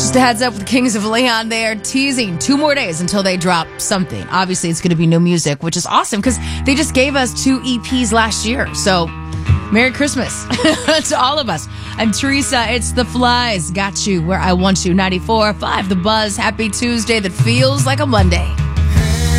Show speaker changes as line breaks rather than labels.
Just a heads up with the Kings of Leon, they are teasing 2 more days until they drop something. Obviously, it's going to be new music, which is awesome because they just gave us 2 EPs last year. So, Merry Christmas to all of us. I'm Teresa. It's The Flies. Got you where I want you. 94.5 The Buzz. Happy Tuesday that feels like a Monday.